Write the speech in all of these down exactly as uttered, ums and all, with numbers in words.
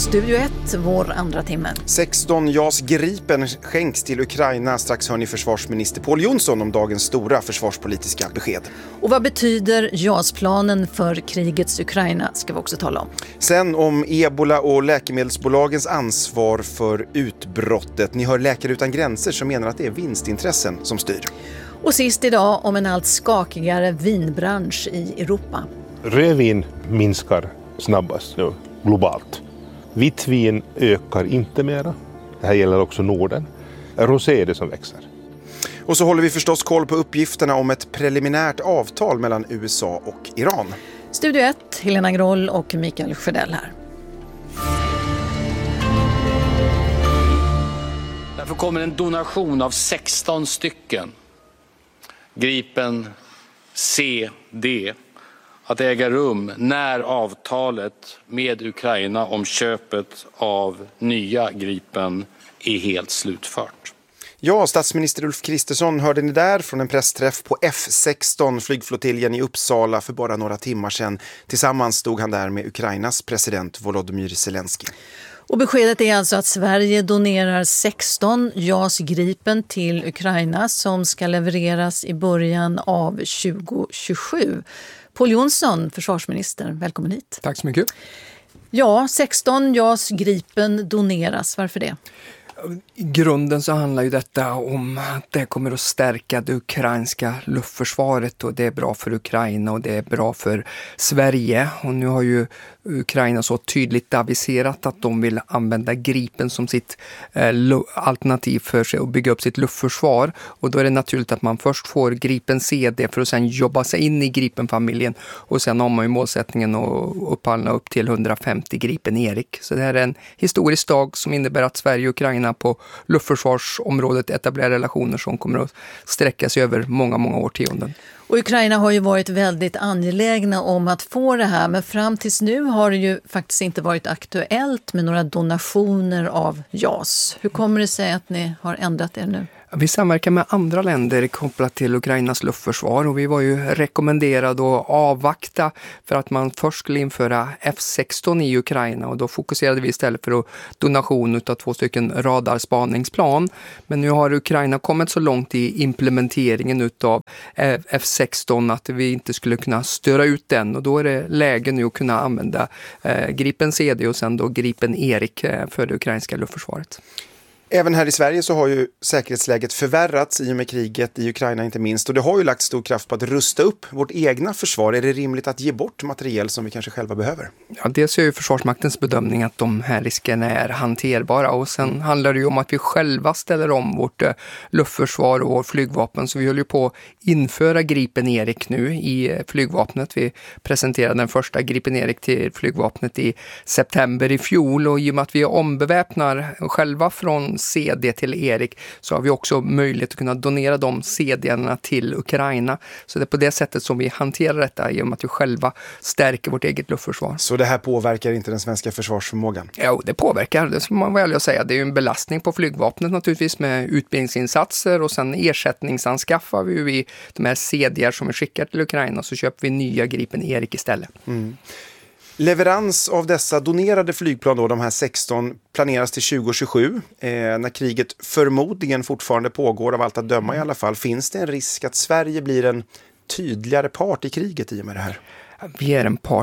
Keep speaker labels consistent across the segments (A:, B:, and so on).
A: Studio ett, vår andra timme.
B: sexton JAS Gripen skänks till Ukraina. Strax hör ni försvarsminister Pål Jonsson om dagens stora försvarspolitiska besked.
A: Och vad betyder JAS-planen för krigets Ukraina ska vi också tala om.
B: Sen om ebola och läkemedelsbolagens ansvar för utbrottet. Ni hör Läkare utan gränser som menar att det är vinstintressen som styr.
A: Och sist idag om en allt skakigare vinbransch i Europa.
C: Rödvin minskar snabbast nu globalt. Vitt vin ökar inte mera. Det här gäller också Norden. Rosé är det som växer.
B: Och så håller vi förstås koll på uppgifterna om ett preliminärt avtal mellan U S A och Iran.
A: Studio ett, Helena Groll och Mikael Sjödell här.
D: Därför kommer en donation av sexton stycken Gripen C D att äga rum när avtalet med Ukraina om köpet av nya Gripen är helt slutfört.
B: Ja, statsminister Ulf Kristersson hörde ni där från en pressträff på F sexton, flygflottiljen i Uppsala för bara några timmar sedan. Tillsammans stod han där med Ukrainas president Volodymyr Zelensky.
A: Och beskedet är alltså att Sverige donerar sexton JAS Gripen till Ukraina som ska levereras i början av tjugo tjugosju. Pål Jonsson, försvarsminister, välkommen hit.
E: Tack så mycket.
A: Ja, sexton JAS Gripen doneras. Varför det?
E: I grunden så handlar ju detta om att det kommer att stärka det ukrainska luftförsvaret och det är bra för Ukraina och det är bra för Sverige. Och nu har ju Ukraina så tydligt aviserat att de vill använda Gripen som sitt eh, alternativ för sig och bygga upp sitt luftförsvar. Och då är det naturligt att man först får Gripen C D för att sen jobba sig in i Gripen-familjen. Och sen har man ju målsättningen att upphandla upp till hundrafemtio Gripen Erik. Så det här är en historisk dag som innebär att Sverige och Ukraina på luftförsvarsområdet etablerar relationer som kommer att sträcka sig över många, många årtionden.
A: Och Ukraina har ju varit väldigt angelägna om att få det här, men fram tills nu har det ju faktiskt inte varit aktuellt med några donationer av JAS. Hur kommer det sig att ni har ändrat er nu?
E: Vi samverkar med andra länder kopplat till Ukrainas luftförsvar och vi var ju rekommenderade att avvakta för att man först skulle införa F sexton i Ukraina och då fokuserade vi istället för donation av två stycken radarspaningsplan. Men nu har Ukraina kommit så långt i implementeringen av F sexton att vi inte skulle kunna störa ut den och då är det läge nu att kunna använda Gripen C D och sen då Gripen Erik för det ukrainska luftförsvaret.
B: Även här i Sverige så har ju säkerhetsläget förvärrats i och med kriget i Ukraina inte minst. Och det har ju lagt stor kraft på att rusta upp vårt egna försvar. Är det rimligt att ge bort materiel som vi kanske själva behöver?
E: Ja, dels är ju Försvarsmaktens bedömning att de här riskerna är hanterbara. Och sen mm. handlar det ju om att vi själva ställer om vårt eh, luftförsvar och vår flygvapen. Så vi håller ju på att införa Gripen Erik nu i eh, flygvapnet. Vi presenterade den första Gripen Erik till flygvapnet i september i fjol. Och i och med att vi ombeväpnar själva från C D till Erik så har vi också möjlighet att kunna donera de C D-erna till Ukraina. Så det är på det sättet som vi hanterar detta genom att vi själva stärker vårt eget luftförsvar.
B: Så det här påverkar inte den svenska försvarsförmågan?
E: Ja, det påverkar. Det ska man väl säga. Det är ju en belastning på flygvapnet naturligtvis med utbildningsinsatser och sen ersättningsanskaffar vi de här C D-er som vi skickar till Ukraina så köper vi nya Gripen Erik istället.
B: Mm. Leverans av dessa donerade flygplan, då, de här sexton, planeras till tjugo tjugosju. Eh, när kriget förmodligen fortfarande pågår, av allt att döma i alla fall, finns det en risk att Sverige blir en tydligare part i kriget i och med det här?
E: Vi är en part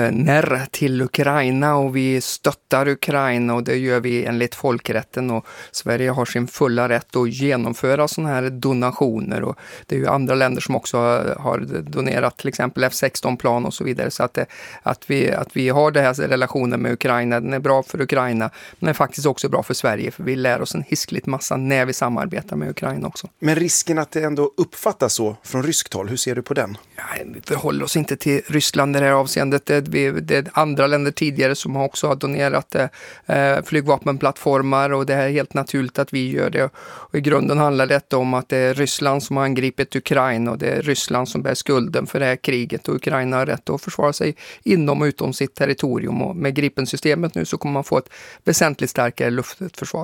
E: när till Ukraina och vi stöttar Ukraina och det gör vi enligt folkrätten och Sverige har sin fulla rätt att genomföra sådana här donationer och det är ju andra länder som också har donerat till exempel F sexton-plan och så vidare så att, det, att, vi, att vi har det här relationen med Ukraina, den är bra för Ukraina men är faktiskt också bra för Sverige för vi lär oss en hiskligt massa när vi samarbetar med Ukraina också.
B: Men risken att det ändå uppfattas så från ryskt håll, hur ser du på den?
E: Ja, vi förhåller oss inte till Ryssland i det här avseendet. Vi, det är andra länder tidigare som också har donerat eh, flygvapenplattformar och det är helt naturligt att vi gör det. Och i grunden handlar det om att det är Ryssland som har angripit Ukraina och det är Ryssland som bär skulden för det här kriget och Ukraina har rätt att försvara sig inom och utom sitt territorium och med Gripen-systemet nu så kommer man få ett väsentligt starkare luftförsvar.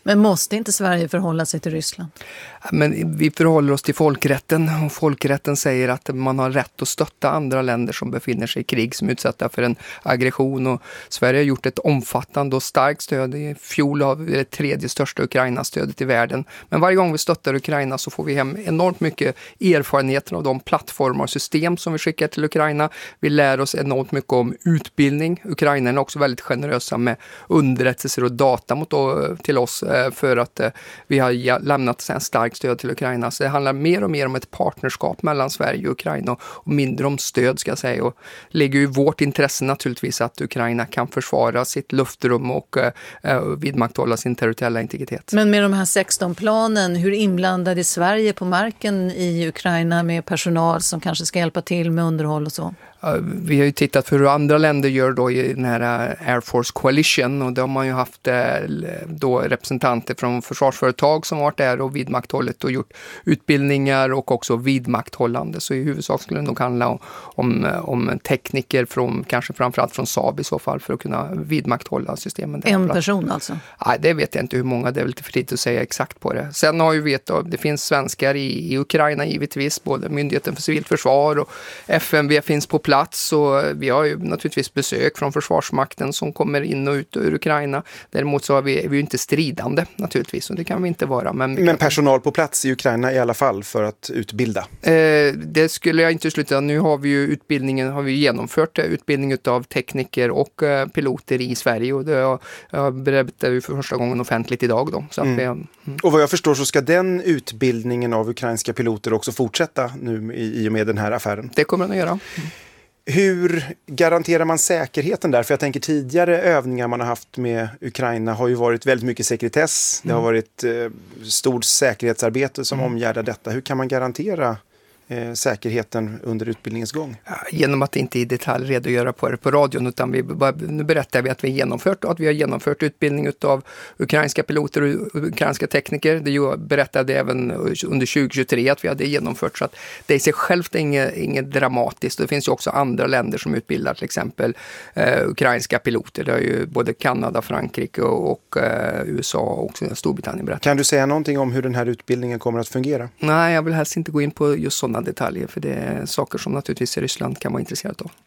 A: Men måste inte Sverige förhålla sig till Ryssland?
E: Men vi förhåller oss till folkrätten, och folkrätten säger att man har rätt att stötta andra länder som befinner sig i krig, som är utsatta för en aggression. Och Sverige har gjort ett omfattande och starkt stöd. I fjol har vi det tredje största Ukraina-stödet i världen. Men varje gång vi stöttar Ukraina så får vi hem enormt mycket erfarenheter av de plattformar och system som vi skickar till Ukraina. Vi lär oss enormt mycket om utbildning. Ukraina är också väldigt generösa med underrättelser och data mot, till oss för att vi har lämnat en stark stöd till Ukraina. Så det handlar mer och mer om ett partnerskap mellan Sverige och Ukraina och mindre om stöd, ska jag säga. Och det ligger ju i vårt intresse naturligtvis att Ukraina kan försvara sitt luftrum och eh, vidmakthålla sin territoriella integritet.
A: Men med de här sexton planen, hur inblandad är Sverige på marken i Ukraina med personal som kanske ska hjälpa till med underhåll och så?
E: Vi har ju tittat för hur andra länder gör då i den här Air Force Coalition, och då har man ju haft då representanter från försvarsföretag som varit där och vidmakthållet och gjort utbildningar och också vidmakthållande. Så i huvudsak skulle det nog handla om, om, om tekniker från, kanske framförallt från Saab i så fall, för att kunna vidmakthålla systemen. Där.
A: En person alltså?
E: Nej, det vet jag inte hur många, det är väl lite för tidigt att säga exakt på det. Sen har ju vet att det finns svenskar i, i Ukraina givetvis, både Myndigheten för civilt försvar och F M V finns på plats, och vi har ju naturligtvis besök från Försvarsmakten som kommer in och ut ur Ukraina. Däremot så är vi, är vi ju inte stridande naturligtvis, och det kan vi inte vara. Men,
B: men personal på plats i Ukraina i alla fall för att utbilda?
E: Eh, det skulle jag inte sluta. Nu har vi ju utbildningen, har vi genomfört utbildning av tekniker och eh, piloter i Sverige, och det har jag berättat ju för första gången offentligt idag då. Så att
B: mm.
E: vi, mm.
B: Och vad jag förstår så ska den utbildningen av ukrainska piloter också fortsätta nu i, i och med den här affären?
E: Det kommer den att göra. Mm.
B: Hur garanterar man säkerheten där? För jag tänker tidigare övningar man har haft med Ukraina har ju varit väldigt mycket sekretess. Mm. Det har varit eh, stort säkerhetsarbete som mm. omgärdar detta. Hur kan man garantera eh, säkerheten under utbildningens gång?
E: Genom att inte i detalj redogöra på det på radion, utan vi, nu berättar vi att vi, genomfört, att vi har genomfört utbildning av ukrainska piloter och ukrainska tekniker. Det berättade även under tjugo tjugotre att vi hade genomfört, så att det i sig självt är inget, inget dramatiskt. Det finns ju också andra länder som utbildar till exempel eh, ukrainska piloter. Det är ju både Kanada, Frankrike och, och eh, U S A och Storbritannien berättat.
B: Kan du säga någonting om hur den här utbildningen kommer att fungera?
E: Nej, jag vill helst inte gå in på just sådana detaljer, för det är saker som naturligtvis i Ryssland kan vara intresserat av.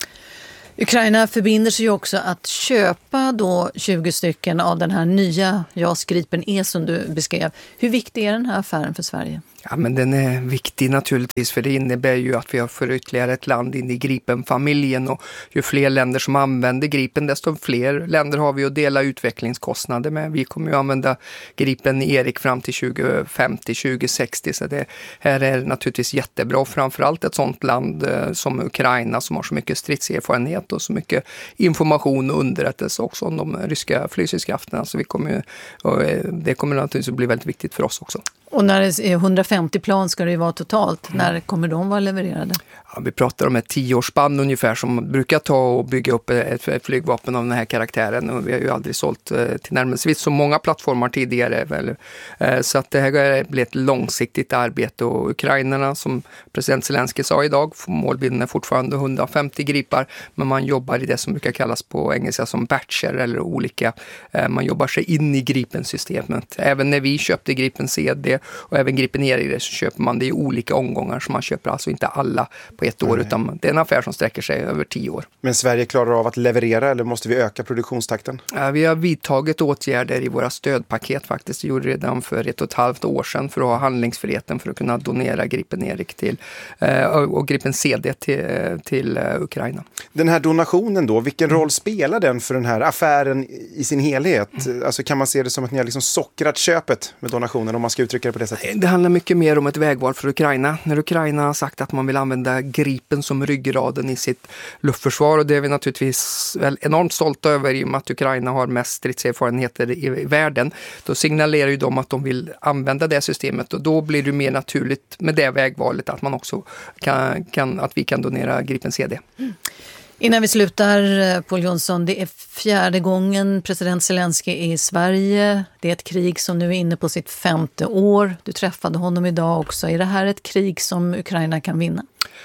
A: Ukraina förbinder sig ju också att köpa då tjugo stycken av den här nya JAS Gripen E som du beskrev. Hur viktig är den här affären för Sverige?
E: Ja, men den är viktig naturligtvis, för det innebär ju att vi har för ytterligare ett land in i Gripen-familjen, och ju fler länder som använder Gripen, desto fler länder har vi att dela utvecklingskostnader med. Vi kommer ju använda Gripen Erik fram till tjugo femtio till tjugo sextio, så det här är naturligtvis jättebra. Framförallt ett sånt land eh, som Ukraina, som har så mycket stridserfarenhet och så mycket information och underrättelse också om de ryska flygstridskrafterna. Så vi kommer, och, eh, det kommer naturligtvis att bli väldigt viktigt för oss också.
A: Och när det är hundrafemtio plan ska det ju vara totalt. Mm. När kommer de vara levererade? Ja,
E: vi pratar om ett tioårsspann ungefär som brukar ta och bygga upp ett, ett flygvapen av den här karaktären. Och vi har ju aldrig sålt eh, till närmast så många plattformar tidigare. Väl. Eh, så att det här blir ett långsiktigt arbete, och ukrainarna, som president Zelensky sa idag, målbilden är fortfarande hundrafemtio gripar, men man jobbar i det som brukar kallas på engelska som batcher eller olika. Eh, man jobbar sig in i Gripen-systemet. Även när vi köpte Gripen C D och även Gripen E så köper man det i olika omgångar, så man köper alltså inte alla på ett år, Nej. utan det är en affär som sträcker sig över tio år.
B: Men Sverige klarar av att leverera, eller måste vi öka produktionstakten?
E: Ja, vi har vidtagit åtgärder i våra stödpaket faktiskt. Det gjorde redan för ett och ett halvt år sedan för att ha handlingsfriheten för att kunna donera Gripen Erik till, och Gripen C D till, till Ukraina.
B: Den här donationen då, vilken roll spelar den för den här affären i sin helhet? Mm. Alltså kan man se det som att ni har liksom sockrat köpet med donationen, om man ska uttrycka det på det sättet?
E: Det handlar mycket mer om ett vägval för Ukraina. När Ukraina har sagt att man vill använda Gripen som ryggraden i sitt luftförsvar, och det är vi naturligtvis väl enormt stolta över i och med att Ukraina har mest stridserfarenheter i, i världen. Då signalerar ju de att de vill använda det systemet, och då blir det mer naturligt med det vägvalet att man också kan, kan att vi kan donera Gripen C D.
A: Mm. Innan vi slutar, Pål Jonsson, det är fjärde gången president Zelensky är i Sverige. Det är ett krig som nu är inne på sitt femte år. Du träffade honom idag också. Är det här ett krig som Ukraina kan vinna?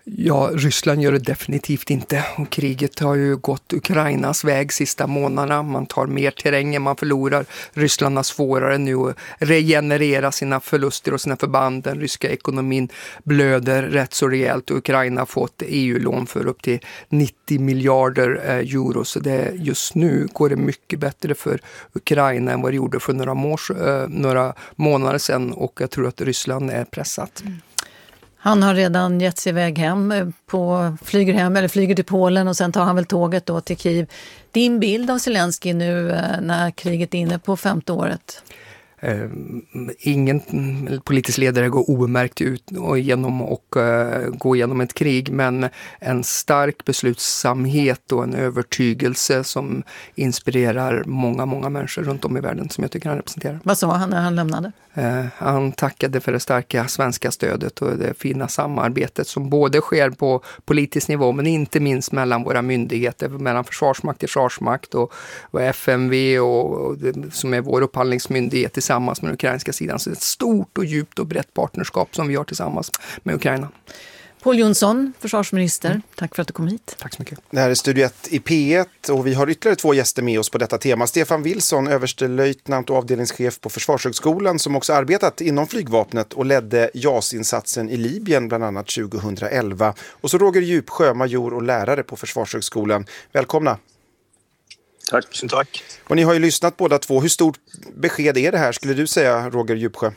E: Ja, Ryssland gör det definitivt inte. Och kriget har ju gått Ukrainas väg sista månaderna. Man tar mer terräng än man förlorar. Ryssland har svårare nu att regenerera sina förluster och sina förband. Den ryska ekonomin blöder rätt så rejält. Och Ukraina har fått E U-lån för upp till nittio miljarder euro. Så det, just nu går det mycket bättre för Ukraina än vad det gjorde för några, mårs, några månader sedan. Och jag tror att Ryssland är pressat. Mm.
A: Han har redan gett sig iväg hem, på, flyger hem eller flyger till Polen och sen tar han väl tåget då till Kiev. Din bild av Zelensky nu när kriget är inne på femte året?
E: Uh, ingen politisk ledare går obemärkt ut och genom och uh, gå igenom ett krig, men en stark beslutsamhet och en övertygelse som inspirerar många, många människor runt om i världen som jag tycker han representerar.
A: Vad sa han när han lämnade?
E: Uh, han tackade för det starka svenska stödet och det fina samarbetet som både sker på politisk nivå men inte minst mellan våra myndigheter, mellan försvarsmakt och försvarsmakt och, och F M V och, och det, som är vår upphandlingsmyndighet tillsammans med den ukrainska sidan. Så det är ett stort och djupt och brett partnerskap som vi har tillsammans med Ukraina.
A: Pål Jonsson, försvarsminister, mm. tack för att du kom hit.
E: Tack så mycket.
B: Det här är Studio ett i P ett och vi har ytterligare två gäster med oss på detta tema. Stefan Wilson, överstelöjtnant och avdelningschef på Försvarshögskolan som också arbetat inom flygvapnet och ledde J A S-insatsen i Libyen bland annat tjugohundraelva. Och så Roger Djupsjö, major och lärare på Försvarshögskolan. Välkomna.
F: Tack. Tack.
B: Och ni har ju lyssnat båda två. Hur stort besked är det här, skulle du säga, Roger Djupsjö?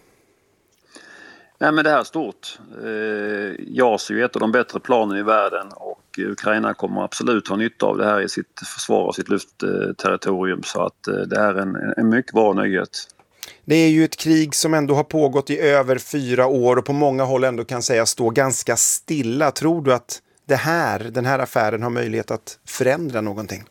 F: Nej, men det här är stort. J A S är ju ett av de bättre planen i världen och Ukraina kommer absolut ha nytta av det här i sitt försvar av sitt luftterritorium, så att det är en, en mycket bra nyhet.
B: Det är ju ett krig som ändå har pågått i över fyra år och på många håll ändå kan säga stå ganska stilla. Tror du att det här, den här affären har möjlighet att förändra någonting?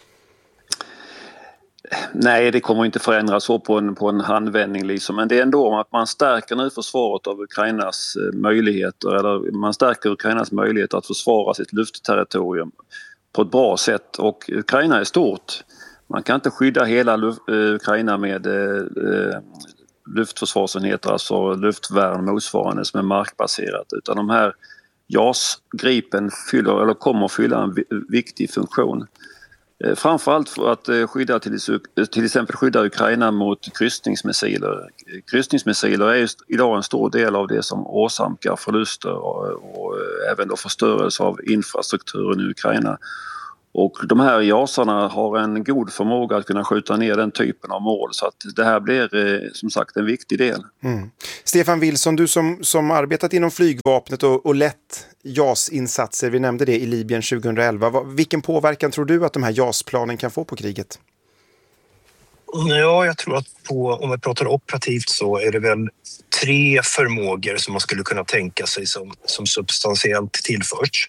F: Nej, det kommer inte förändras så på en, på en handvändning liksom. Men det är ändå att man stärker nu försvaret av Ukrainas möjligheter, eller man stärker Ukrainas möjligheter att försvara sitt luftterritorium på ett bra sätt. Och Ukraina är stort. Man kan inte skydda hela luft, Ukraina med eh, luftförsvarsenheter, alltså luftvärn motsvarande som är markbaserat, utan de här J A S-gripen fyller, eller kommer att fylla en viktig funktion. Framförallt för att skydda till, till exempel skydda Ukraina mot kryssningsmissiler. Kryssningsmissiler är just idag en stor del av det som åsamkar förluster och, och även då förstörelse av infrastrukturen i Ukraina. Och de här jasarna har en god förmåga att kunna skjuta ner den typen av mål, så att det här blir som sagt en viktig del.
B: Mm. Stefan Wilson, du som, som arbetat inom flygvapnet och, och lett J A S-insatser, vi nämnde det i Libyen tjugohundraelva. Vilken påverkan tror du att de här J A S-planen kan få på kriget?
G: Ja, jag tror att på, om vi pratar operativt så är det väl tre förmågor som man skulle kunna tänka sig som, som substantiellt tillförts.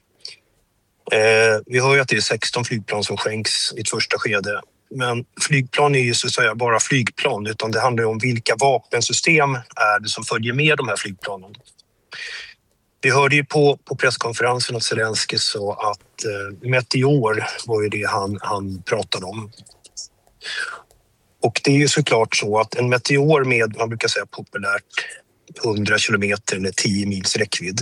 G: Eh, vi hör ju att det är sexton flygplan som skänks i ett första skede. Men flygplan är ju så att säga bara flygplan, utan det handlar om vilka vapensystem är det som följer med de här flygplanen. Vi hörde ju på, på presskonferensen att Zelensky sa att eh, Meteor var ju det han, han pratade om. Och det är ju såklart så att en Meteor med, man brukar säga populärt, hundra kilometer eller tio mils räckvidd,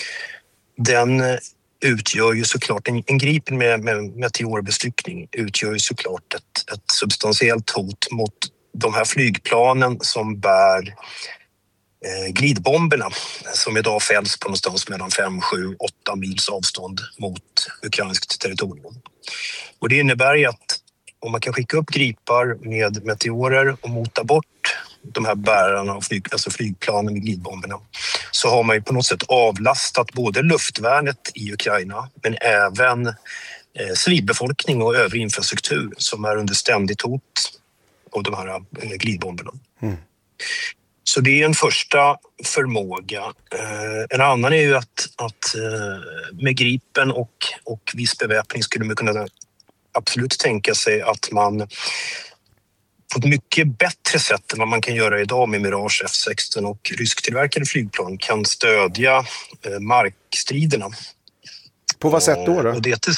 G: den utgör ju såklart, en, en Gripen med, med meteorbestyckning utgör ju såklart ett, ett substantiellt hot mot de här flygplanen som bär eh, glidbomberna som idag fälls på någonstans mellan fem, sju, åtta mils avstånd mot ukrainskt territorium. Och det innebär ju att om man kan skicka upp gripar med meteorer och mota bort de här bärarna av flyg, alltså flygplanen med glidbomberna, så har man ju på något sätt avlastat både luftvärnet i Ukraina men även eh, civilbefolkning och övrig infrastruktur som är under ständigt hot av de här eh, glidbomberna. Mm. Så det är en första förmåga. Eh, en annan är ju att, att eh, med Gripen och, och viss beväpning skulle man kunna absolut tänka sig att man på ett mycket bättre sätt än vad man kan göra idag med Mirage F sexton och rysktillverkade flygplan kan stödja eh, markstriderna.
B: På vad sätt då? då?
G: Och det,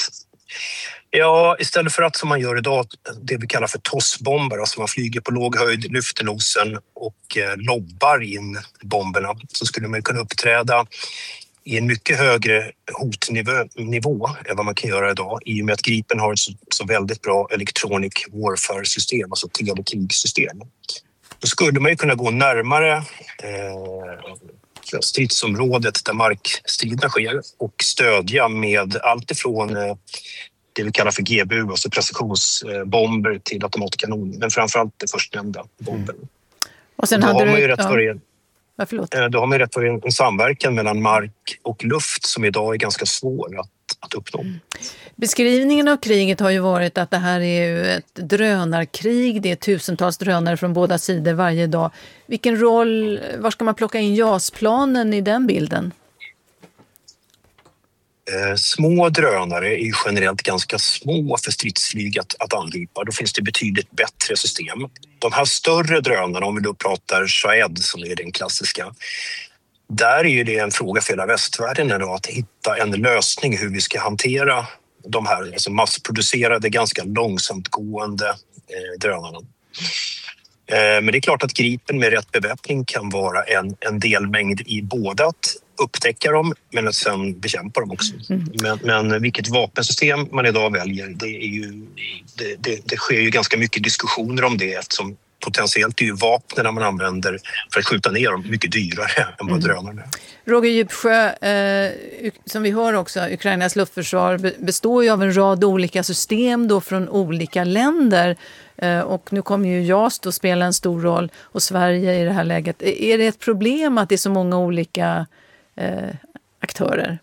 G: ja, istället för att som man gör idag, det vi kallar för tossbomber, alltså man flyger på låg höjd, lyfter nosen och eh, lobbar in bomberna, så skulle man kunna uppträda i en mycket högre hotnivå nivå än vad man kan göra idag i och med att Gripen har ett så, så väldigt bra electronic warfare-system, alltså telekrigsystem. Då skulle man ju kunna gå närmare eh, stridsområdet där markstriderna sker och stödja med allt ifrån eh, det vi kallar för G B U, alltså precisionsbomber till automatkanoner, men framförallt det förstnämnda bomben. Mm.
A: Och sen
G: och
A: hade
G: har man
A: du...
G: ju rätt för
A: ja. Ja, förlåt.
G: Då har man rätt för en, en samverkan mellan mark och luft som idag är ganska svår att, att uppnå. Mm.
A: Beskrivningen av kriget har ju varit att det här är ju ett drönarkrig. Det är tusentals drönare från båda sidor varje dag. Vilken roll, var ska man plocka in JAS-planen i den bilden?
G: Eh, små drönare är ju generellt ganska små för stridsflyg att, att angripa. Då finns det betydligt bättre system. De här större drönarna, om vi då pratar Shahed som är den klassiska, där är ju det en fråga för hela västvärlden idag att hitta en lösning hur vi ska hantera de här alltså massproducerade, ganska långsamt gående eh, drönarna. Eh, men det är klart att Gripen med rätt beväpning kan vara en, en delmängd i både att upptäcka dem men att sen bekämpa dem också. Mm. Men, men vilket vapensystem man idag väljer, det, är ju, det, det, det sker ju ganska mycket diskussioner om det eftersom potentiellt är ju vapnen man använder för att skjuta ner dem mycket dyrare än vad mm. drönarna är.
A: Roger Djupsjö, eh, som vi hör också, Ukrainas luftförsvar består ju av en rad olika system då från olika länder. Eh, och nu kommer ju JAS då spela en stor roll och Sverige i det här läget. Är det ett problem att det är så många olika eh, aktörer?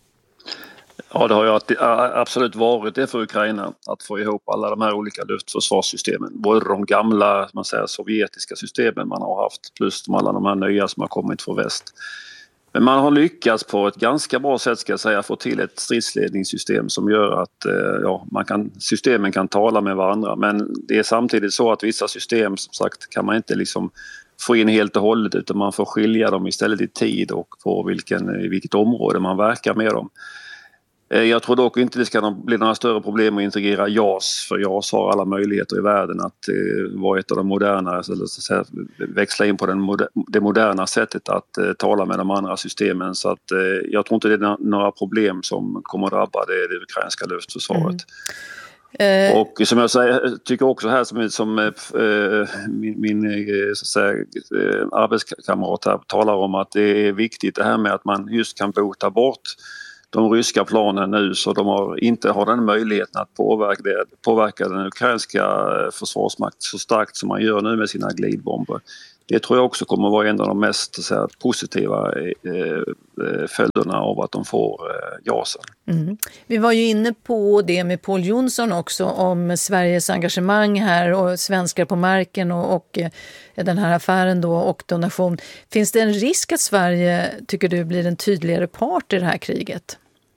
F: Ja, det har ju absolut varit det för Ukraina att få ihop alla de här olika luftförsvarssystemen. Både de gamla man säger, sovjetiska systemen man har haft plus de alla de här nya som har kommit från väst. Men man har lyckats på ett ganska bra sätt ska jag säga få till ett stridsledningssystem som gör att ja, man kan, systemen kan tala med varandra. Men det är samtidigt så att vissa system som sagt kan man inte liksom få in helt och hållet utan man får skilja dem istället i tid och på vilken, i vilket område man verkar med dem. Jag tror dock inte det ska bli några större problem att integrera JAS för JAS har alla möjligheter i världen att eh, vara ett av de moderna, eller så att säga, växla in på den moder- det moderna sättet att eh, tala med de andra systemen så att eh, jag tror inte det är några problem som kommer att drabba det, det ukrainska luftförsvaret. Mm. Och som jag säger, tycker också här som, som eh, min, min så att säga, eh, arbetskamrat här talar om att det är viktigt det här med att man just kan bota bort de ryska planen nu så de har, inte har den möjligheten att påverka, det, påverka den ukrainska försvarsmakten så starkt som man gör nu med sina glidbomber. Det tror jag också kommer att vara en av de mest så här, positiva eh, följderna av att de får eh, JASen.
A: Mm. Vi var ju inne på det med Pål Jonsson också om Sveriges engagemang här och svenskar på marken och, och eh, den här affären då och donation. Finns det en risk att Sverige, tycker du, blir en tydligare part i det här kriget?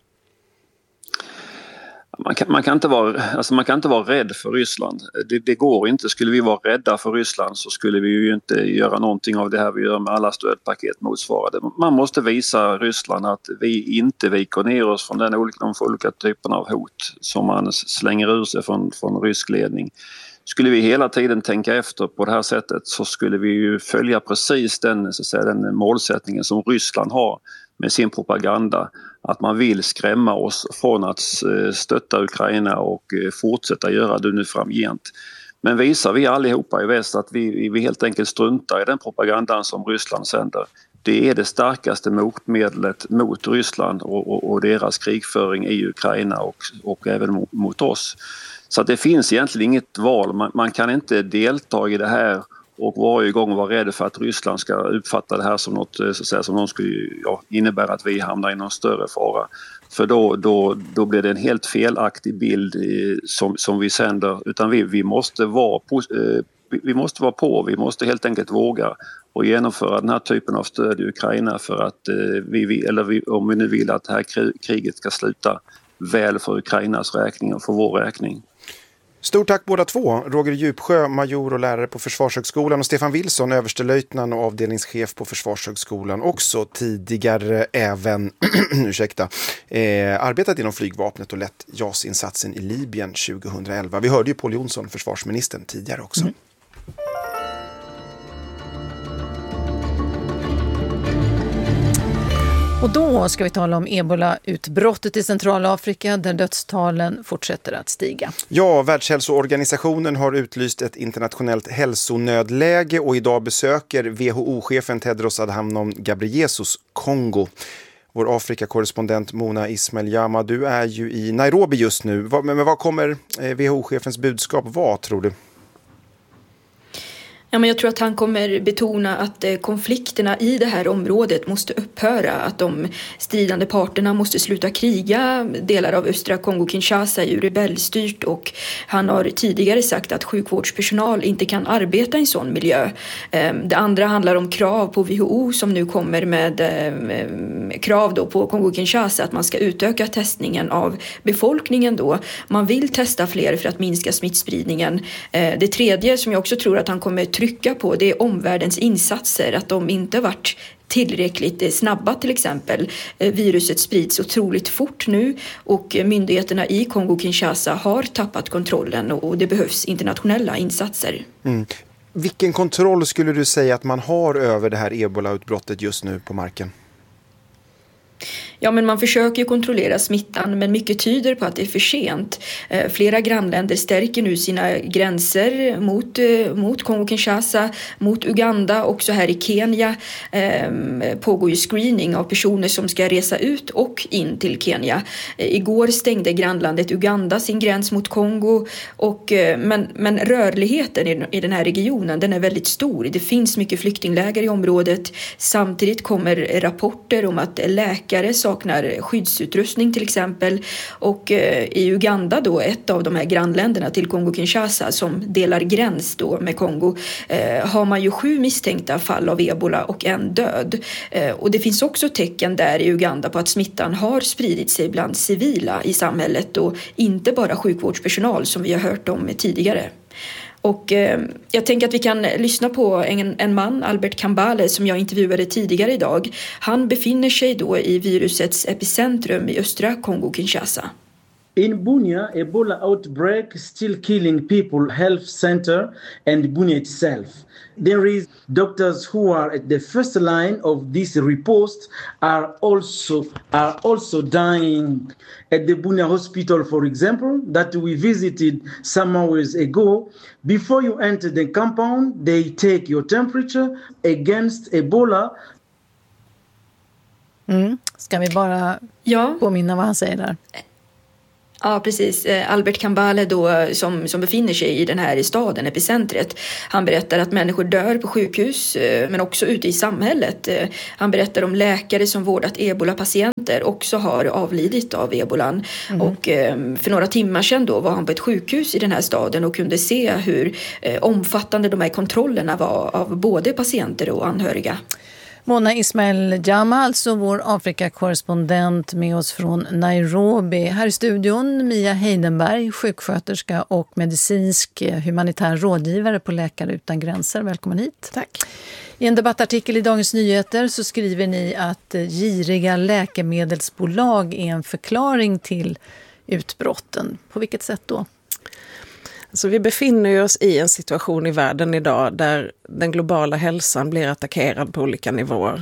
F: Man kan, man, kan inte vara, alltså man kan inte vara rädd för Ryssland. Det, det går inte. Skulle vi vara rädda för Ryssland så skulle vi ju inte göra någonting av det här vi gör med alla stödpaket motsvarande. Man måste visa Ryssland att vi inte viker ner oss från den olika, de olika typerna av hot som man slänger ur sig från, från rysk ledning. Skulle vi hela tiden tänka efter på det här sättet så skulle vi ju följa precis den, så att säga, den målsättningen som Ryssland har med sin propaganda. Att man vill skrämma oss från att stötta Ukraina och fortsätta göra det nu framgent. Men visar vi allihopa i väst att vi, vi helt enkelt struntar i den propagandan som Ryssland sänder. Det är det starkaste motmedlet mot Ryssland och, och, och deras krigföring i Ukraina och, och även mot, mot oss. Så att det finns egentligen inget val. Man, man kan inte delta i det här och varje gång vara rädd för att Ryssland ska uppfatta det här som något så att säga, som de skulle ja, innebära att vi hamnar i någon större fara. För då, då, då blir det en helt felaktig bild i, som, som vi sänder. Utan vi, vi, måste vara på, eh, vi måste vara på, vi måste helt enkelt våga och genomföra den här typen av stöd i Ukraina för att eh, vi, eller vi, om vi nu vill att det här kriget ska sluta väl för Ukrainas räkning och för vår räkning.
B: Stort tack båda två. Roger Djupsjö, major och lärare på Försvarshögskolan och Stefan Wilson, överstelöjtnant och avdelningschef på Försvarshögskolan. Också tidigare även ursäkta, eh, arbetat inom flygvapnet och lett JAS-insatsen i Libyen tjugohundraelva. Vi hörde ju Pål Jonsson, försvarsministern, tidigare också. Mm.
A: Och då ska vi tala om ebola-utbrottet i Centralafrika där dödstalen fortsätter att stiga.
B: Ja, Världshälsoorganisationen har utlyst ett internationellt hälsonödläge och idag besöker W H O-chefen Tedros Adhanom Ghebreyesus Kongo. Vår Afrika-korrespondent Mona Ismail Jama, du är ju i Nairobi just nu. Men vad kommer W H O-chefens budskap vara, tror du?
H: Ja, men jag tror att han kommer betona att eh, konflikterna i det här området måste upphöra. Att de stridande parterna måste sluta kriga. Delar av östra Kongo-Kinshasa är ju rebellstyrt och han har tidigare sagt att sjukvårdspersonal inte kan arbeta i en sån miljö. Eh, det andra handlar om krav på W H O som nu kommer med eh, krav då på Kongo-Kinshasa att man ska utöka testningen av befolkningen då. Man vill testa fler för att minska smittspridningen. Eh, det tredje som jag också tror att han kommer trycka på det är omvärldens insatser, att de inte varit tillräckligt snabba till exempel. Viruset sprids otroligt fort nu och myndigheterna i Kongo-Kinshasa har tappat kontrollen och det behövs internationella insatser.
B: Mm. Vilken kontroll skulle du säga att man har över det här ebola-utbrottet just nu på marken?
H: Ja, men man försöker kontrollera smittan, men mycket tyder på att det är för sent. Eh, flera grannländer stärker nu sina gränser mot, eh, mot Kongo-Kinshasa, mot Uganda. Också här i Kenya eh, pågår ju screening av personer som ska resa ut och in till Kenya. Eh, igår stängde grannlandet Uganda sin gräns mot Kongo. Och, eh, men, men rörligheten i, i den här regionen den är väldigt stor. Det finns mycket flyktingläger i området. Samtidigt kommer rapporter om att läkare saknar skyddsutrustning till exempel och eh, i Uganda då ett av de här grannländerna till Kongo-Kinshasa som delar gräns då med Kongo eh, har man ju sju misstänkta fall av ebola och en död eh, och det finns också tecken där i Uganda på att smittan har spridit sig bland civila i samhället och inte bara sjukvårdspersonal som vi har hört om tidigare. Och eh, jag tänker att vi kan lyssna på en, en man, Albert Kambale, som jag intervjuade tidigare idag. Han befinner sig då i virusets epicentrum i östra Kongo-Kinshasa.
I: In Bunia, Ebola outbreak still killing people, health center and Bunia itself. There is doctors who are at the first line of this riposte are also are also dying at the Bunia hospital, for example, that we visited some hours ago. Before you enter the compound, they take your temperature against Ebola.
A: Mm. Ska vi bara ja. påminna vad han säger där?
H: Ja, precis. Albert Kambale då, som, som befinner sig i den här staden, epicentret. Han berättar att människor dör på sjukhus men också ute i samhället. Han berättar om läkare som vårdat ebola-patienter också har avlidit av ebolan. Mm. Och för några timmar sedan då var han på ett sjukhus i den här staden och kunde se hur omfattande de här kontrollerna var av både patienter och anhöriga.
A: Mona Ismail Jama, alltså vår Afrika-korrespondent med oss från Nairobi. Här i studion Mia Heidenberg, sjuksköterska och medicinsk humanitär rådgivare på Läkare utan gränser. Välkommen hit.
J: Tack.
A: I en debattartikel i Dagens Nyheter så skriver ni att giriga läkemedelsbolag är en förklaring till utbrotten. På vilket sätt då?
J: Så vi befinner oss i en situation i världen idag där den globala hälsan blir attackerad på olika nivåer.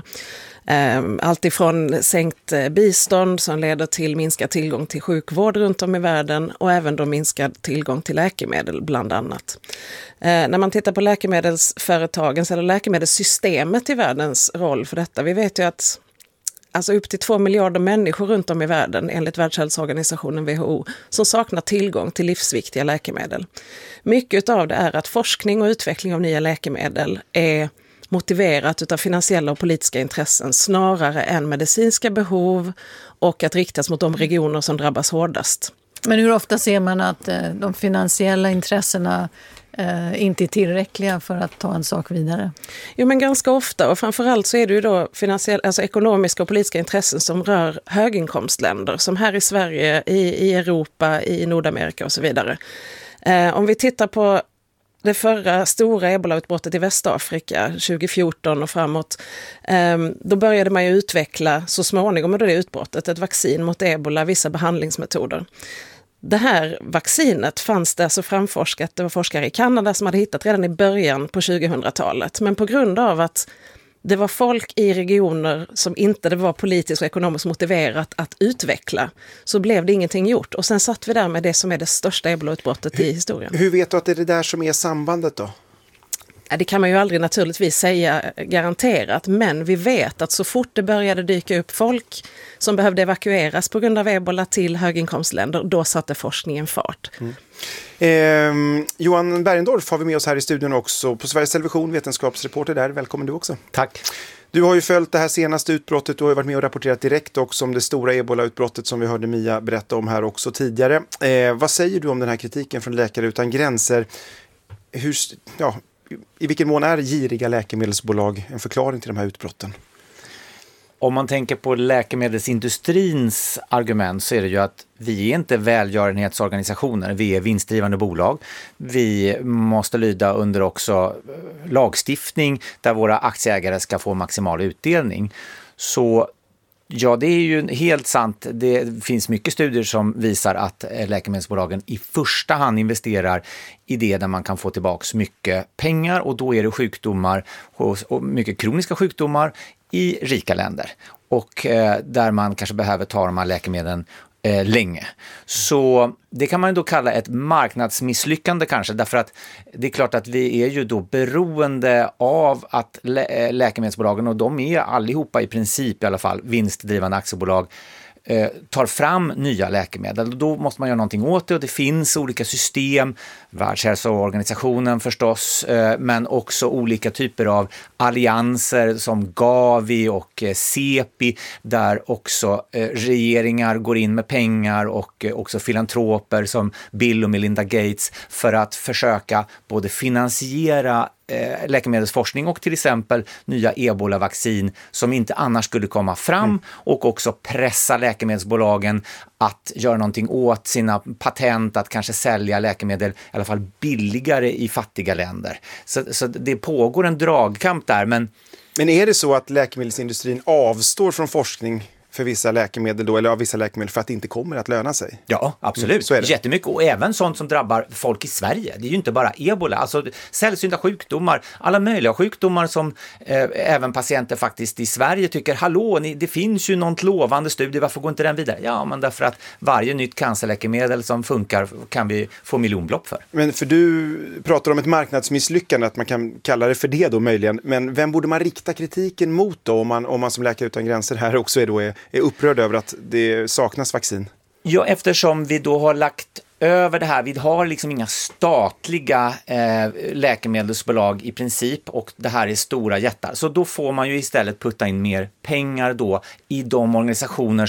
J: Allt ifrån sänkt bistånd som leder till minskad tillgång till sjukvård runt om i världen och även då minskad tillgång till läkemedel bland annat. När man tittar på läkemedelsföretagens eller läkemedelssystemet i världens roll för detta, vi vet ju att alltså upp till två miljarder människor runt om i världen enligt Världshälsoorganisationen W H O som saknar tillgång till livsviktiga läkemedel. Mycket av det är att forskning och utveckling av nya läkemedel är motiverat av finansiella och politiska intressen snarare än medicinska behov och att riktas mot de regioner som drabbas hårdast.
A: Men hur ofta ser man att de finansiella intressena eh, inte är tillräckliga för att ta en sak vidare?
J: Jo, men ganska ofta, och framförallt så är det ju då finansiella, alltså ekonomiska och politiska intressen som rör höginkomstländer som här i Sverige, i, i Europa, i Nordamerika och så vidare. Eh, om vi tittar på det förra stora ebolautbrottet i Västafrika tjugo fjorton och framåt, då började man ju utveckla så småningom med det utbrottet ett vaccin mot ebola, vissa behandlingsmetoder. Det här vaccinet fanns det alltså framforskat, det var forskare i Kanada som hade hittat redan i början på tjugohundratalet. Men på grund av att det var folk i regioner som inte det var politiskt och ekonomiskt motiverat att utveckla, så blev det ingenting gjort. Och sen satt vi där med det som är det största ebolautbrottet i historien.
B: Hur vet du att det är det där som är sambandet då?
J: Det kan man ju aldrig naturligtvis säga garanterat, men vi vet att så fort det började dyka upp folk som behövde evakueras på grund av ebola till höginkomstländer, då satte forskningen fart.
B: Mm. Eh, Johan Bergendorf har vi med oss här i studion också, på Sveriges Television, vetenskapsreporter där. Välkommen du också.
K: Tack.
B: Du har ju följt det här senaste utbrottet och har varit med och rapporterat direkt också om det stora ebola-utbrottet som vi hörde Mia berätta om här också tidigare. Eh, vad säger du om den här kritiken från Läkare utan gränser? Hur, ja, i vilken mån är giriga läkemedelsbolag en förklaring till de här utbrotten?
K: Om man tänker på läkemedelsindustrins argument så är det ju att vi är inte välgörenhetsorganisationer, vi är vinstdrivande bolag. Vi måste lyda under också lagstiftning där våra aktieägare ska få maximal utdelning. Så ja, det är ju helt sant. Det finns mycket studier som visar att läkemedelsbolagen i första hand investerar i det där man kan få tillbaka mycket pengar, och då är det sjukdomar och mycket kroniska sjukdomar i rika länder, och eh, där man kanske behöver ta de här läkemedlen eh, länge. Så det kan man ju då kalla ett marknadsmisslyckande kanske, därför att det är klart att vi är ju då beroende av att lä- läkemedelsbolagen, och de är allihopa i princip i alla fall vinstdrivande aktiebolag, eh, tar fram nya läkemedel. Då måste man göra någonting åt det, och det finns olika system, Världshälsoorganisationen förstås, eh, men också olika typer av allianser som Gavi och eh, CEPI, där också eh, regeringar går in med pengar, och eh, också filantroper som Bill och Melinda Gates, för att försöka både finansiera eh, läkemedelsforskning och till exempel nya ebola-vaccin som inte annars skulle komma fram, mm. och också pressa läkemedelsbolagen att göra någonting åt sina patent, att kanske sälja läkemedel i alla fall billigare i fattiga länder. Så, så det pågår en dragkamp där. Men...
B: men är det så att läkemedelsindustrin avstår från forskning för vissa läkemedel då, eller av vissa läkemedel, för att det inte kommer att löna sig?
K: Ja, absolut. Mm, så är det. Jättemycket. Och även sånt som drabbar folk i Sverige. Det är ju inte bara ebola. Alltså sällsynta sjukdomar, alla möjliga sjukdomar som eh, även patienter faktiskt i Sverige tycker, hallå, ni, det finns ju något lovande studie, varför går inte den vidare? Ja, men därför att varje nytt cancerläkemedel som funkar kan vi få miljonbelopp för. Men
B: för du pratar om ett marknadsmisslyckande, att man kan kalla det för det då möjligen. Men vem borde man rikta kritiken mot då, om man, om man som Läkare utan gränser här också är då är är upprörd över att det saknas vaccin?
K: Ja, eftersom vi då har lagt över det här, vi har liksom inga statliga eh, läkemedelsbolag i princip, och det här är stora jättar. Så då får man ju istället putta in mer pengar då i de organisationer